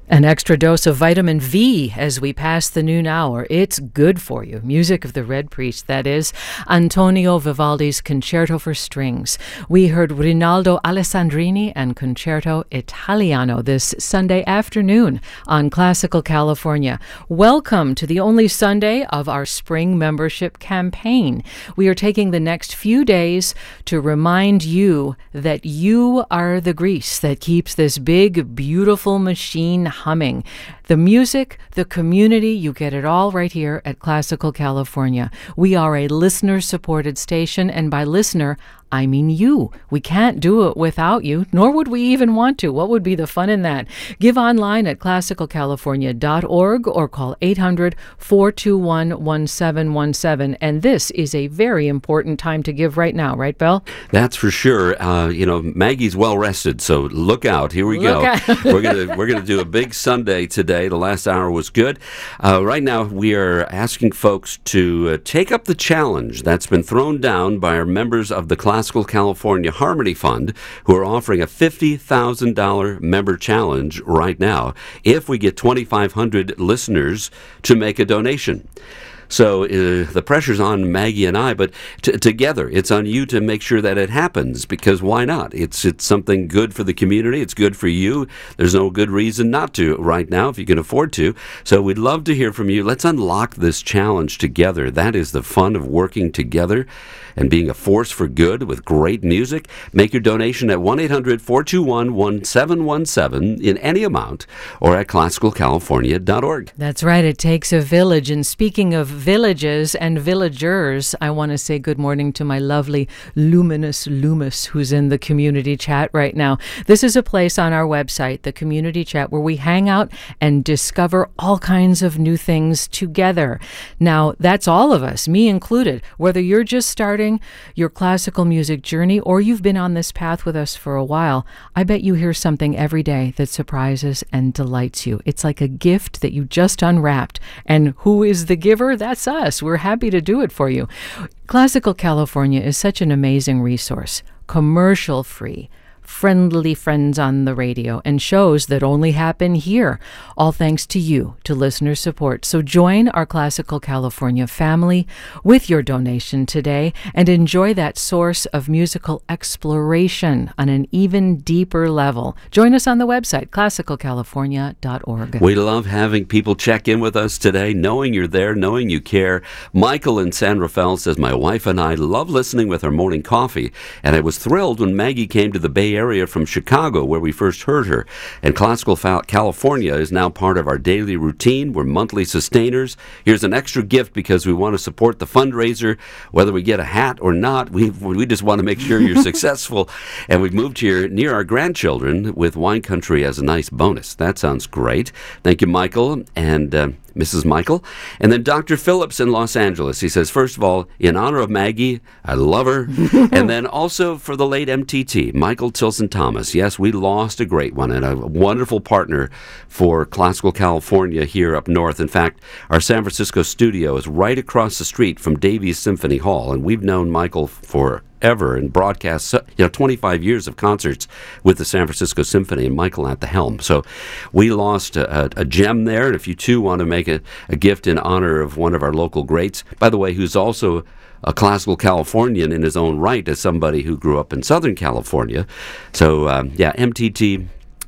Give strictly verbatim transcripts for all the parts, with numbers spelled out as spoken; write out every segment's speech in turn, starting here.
An extra dose of vitamin V as we pass the noon hour. It's good for you. Music of the Red Priest, that is. Antonio Vivaldi's Concerto for Strings. We heard Rinaldo Alessandrini and Concerto Italiano this Sunday afternoon on Classical California. Welcome to the only Sunday of our spring membership campaign. We are taking the next few days to remind you that you are the grease that keeps this big, beautiful machine humming. The music, the community, you get it all right here at Classical California. We are a listener-supported station, and by listener, I mean you. We can't do it without you, nor would we even want to. What would be the fun in that? Give online at classical california dot org or call eight hundred, four two one, one seven one seven. And this is a very important time to give right now, right, Bill? That's for sure. Uh, you know, Maggie's well rested, so look out. Here we look go. we're gonna we're gonna do a big Sunday today. The last hour was good. Uh, right now, we are asking folks to uh, take up the challenge that's been thrown down by our members of the Classical Classical California Harmony Fund, who are offering a fifty thousand dollars member challenge right now if we get twenty-five hundred listeners to make a donation. So uh, the pressure's on Maggie and I, but t- together it's on you to make sure that it happens, because why not? It's it's something good for the community. It's good for you. There's no good reason not to right now if you can afford to. So we'd love to hear from you. Let's unlock this challenge together. That is the fun of working together and being a force for good with great music. Make your donation at one eight hundred, four two one, one seven one seven in any amount or at classical california dot org. That's right. It takes a village. And speaking of villages and villagers, I want to say good morning to my lovely Luminous Loomis, who's in the community chat right now. This is a place on our website, the community chat, where we hang out and discover all kinds of new things together. Now, that's all of us, me included, whether you're just starting your classical music journey or you've been on this path with us for a while. I bet you hear something every day that surprises and delights you. It's like a gift that you just unwrapped. And who is the giver? That's us. We're happy to do it for you. Classical California is such an amazing resource, commercial-free, friendly friends on the radio, and shows that only happen here, all thanks to you, to listener support. So join our Classical California family with your donation today and enjoy that source of musical exploration on an even deeper level. Join us on the website, classical california dot org. We love having people check in with us today, knowing you're there, knowing you care. Michael in San Rafael says, my wife and I love listening with our morning coffee, and I was thrilled when Maggie came to the Bay Area from Chicago, where we first heard her. And Classical California is now part of our daily routine. We're monthly sustainers. Here's an extra gift because we want to support the fundraiser. Whether we get a hat or not, we we just want to make sure you're successful. And we've moved here near our grandchildren with Wine Country as a nice bonus. That sounds great. Thank you, Michael and uh, Missus Michael. And then Doctor Phillips in Los Angeles. He says, first of all, in honor of Maggie, I love her. And then also for the late M T T, Michael Tilson Thomas. Yes, we lost a great one and a wonderful partner for Classical California here up north. In fact, our San Francisco studio is right across the street from Davies Symphony Hall, and we've known Michael for ever and broadcast, you know, twenty-five years of concerts with the San Francisco Symphony and Michael at the helm. So we lost a, a, a gem there. And if you too want to make a, a gift in honor of one of our local greats, by the way, who's also a classical Californian in his own right as somebody who grew up in Southern California. So um, yeah, M T T,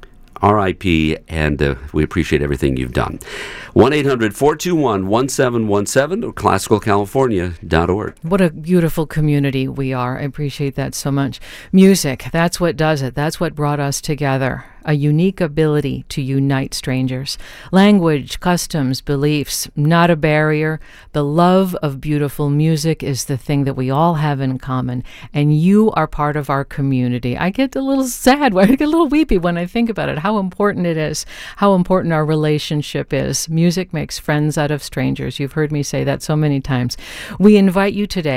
R I P, and uh, we appreciate everything you've done. one eight hundred, four two one, one seven one seven or classical california dot org. What a beautiful community we are. I appreciate that so much. Music, that's what does it. That's what brought us together. A unique ability to unite strangers. Language, customs, beliefs, not a barrier. The love of beautiful music is the thing that we all have in common, and you are part of our community. I get a little sad, I get a little weepy when I think about it, how important it is, how important our relationship is. Music makes friends out of strangers. You've heard me say that so many times. We invite you today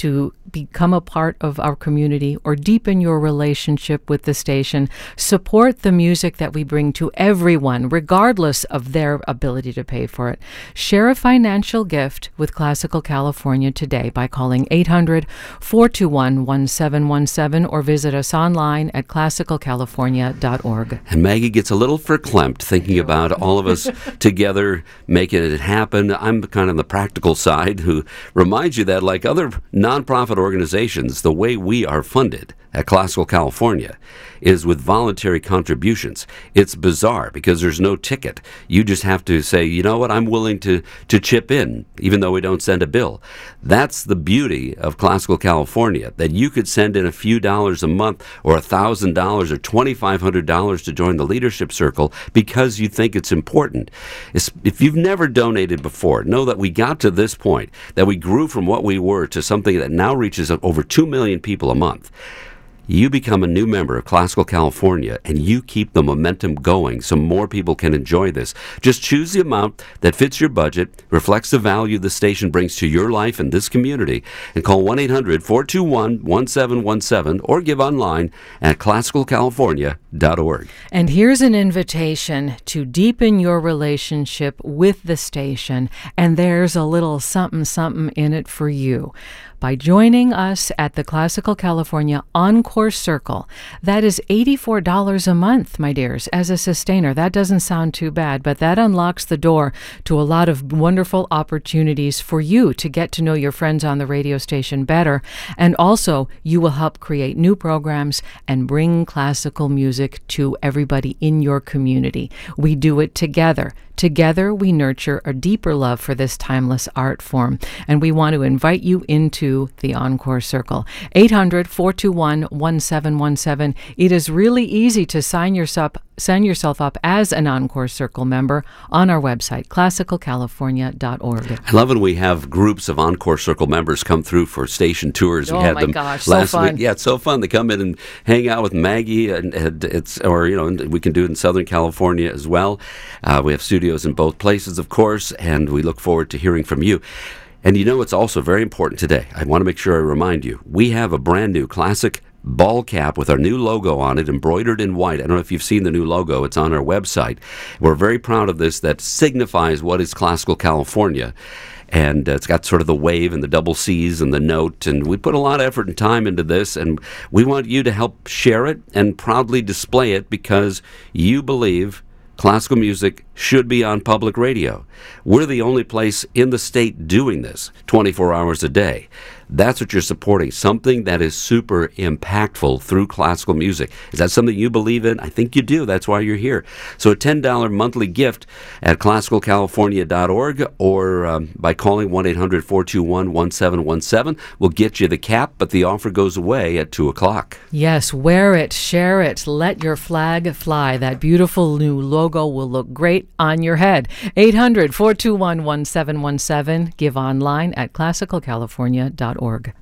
to become a part of our community or deepen your relationship with the station, support the music that we bring to everyone, regardless of their ability to pay for it. Share a financial gift with Classical California today by calling eight hundred, four two one, one seven one seven or visit us online at classical california dot org. And Maggie gets a little verklempt thinking about all of us together making it happen. I'm kind of on the practical side who reminds you that, like other nonprofit organizations, the way we are funded at Classical California is with voluntary contributions. It's bizarre because there's no ticket. You just have to say, you know what, I'm willing to, to chip in, even though we don't send a bill. That's the beauty of Classical California, that you could send in a few dollars a month or one thousand dollars or twenty-five hundred dollars to join the leadership circle because you think it's important. It's, if you've never donated before, know that we got to this point, that we grew from what we were to something that now reaches over two million people a month. You become a new member of Classical California, and you keep the momentum going so more people can enjoy this. Just choose the amount that fits your budget, reflects the value the station brings to your life and this community, and call one eight hundred, four two one, one seven one seven or give online at classical california dot org. And here's an invitation to deepen your relationship with the station, and there's a little something something in it for you. By joining us at the Classical California Encore Circle. That is eighty-four dollars a month, my dears, as a sustainer. That doesn't sound too bad, but that unlocks the door to a lot of wonderful opportunities for you to get to know your friends on the radio station better. And also, you will help create new programs and bring classical music to everybody in your community. We do it together. Together, we nurture a deeper love for this timeless art form, and we want to invite you into the Encore Circle. eight hundred, four two one, one seven one seven. It is really easy to sign yourself, sign yourself up as an Encore Circle member on our website, classical california dot org. I love when we have groups of Encore Circle members come through for station tours. Oh, we had my them gosh, last so fun. week. Yeah, it's so fun. They come in and hang out with Maggie, and, and it's or you know we can do it in Southern California as well. Uh, we have studios in both places, of course, and we look forward to hearing from you. And you know, it's also very important today. I want to make sure I remind you, we have a brand new classic ball cap with our new logo on it, embroidered in white. I don't know if you've seen the new logo. It's on our website. We're very proud of this. That signifies what is Classical California. And uh, it's got sort of the wave and the double C's and the note. And we put a lot of effort and time into this. And we want you to help share it and proudly display it because you believe classical music should be on public radio. We're the only place in the state doing this twenty-four hours a day. That's what you're supporting, something that is super impactful through classical music. Is that something you believe in? I think you do. That's why you're here. So a ten dollars monthly gift at classical california dot org or um, by calling one eight hundred, four two one, one seven one seven will get you the cap, but the offer goes away at two o'clock. Yes, wear it, share it, let your flag fly. That beautiful new logo will look great on your head. eight hundred, four two one, one seven one seven. Give online at classical california dot org.